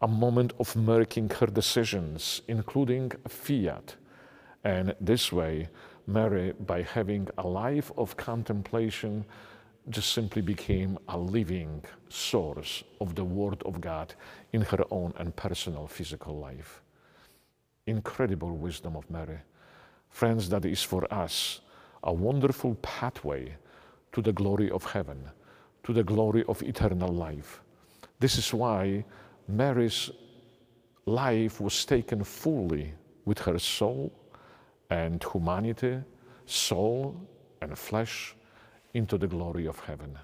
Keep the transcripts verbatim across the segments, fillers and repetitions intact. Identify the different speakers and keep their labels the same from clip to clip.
Speaker 1: a moment of making her decisions, including fiat. And this way, Mary, by having a life of contemplation, just simply became a living source of the Word of God in her own and personal physical life. Incredible wisdom of Mary. Friends, that is for us a wonderful pathway to the glory of heaven, to the glory of eternal life. This is why Mary's life was taken fully with her soul and humanity, soul and flesh, into the glory of heaven.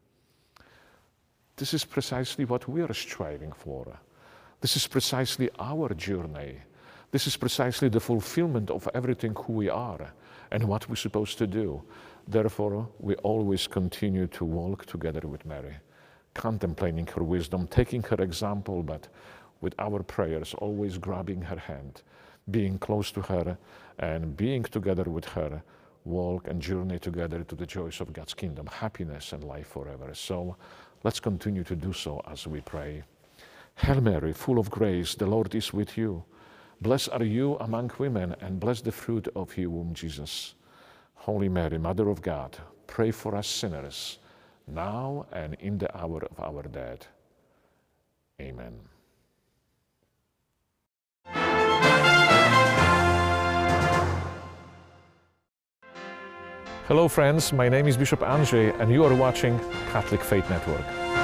Speaker 1: This is precisely what we are striving for. This is precisely our journey. This is precisely the fulfillment of everything who we are and what we're supposed to do. Therefore, we always continue to walk together with Mary, contemplating her wisdom, taking her example, but with our prayers, always grabbing her hand, being close to her and being together with her, walk and journey together to the joys of God's kingdom, happiness and life forever. So let's continue to do so as we pray. Hail Mary, full of grace, the Lord is with you. Blessed are you among women, and blessed the fruit of your womb, Jesus. Holy Mary, Mother of God, pray for us sinners, now and in the hour of our death. Amen. Hello friends, my name is Bishop Andrzej and you are watching Catholic Faith Network.